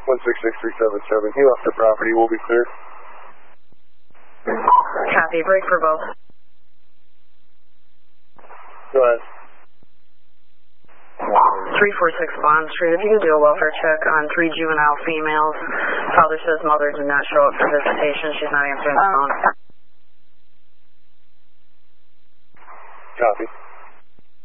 166377. He left the property. We'll be clear. Copy. Break for both. Go ahead. 346 Bond Street. If you can do a welfare check on 3 juvenile females. Father says mother did not show up for visitation. She's not answering the phone. Copy.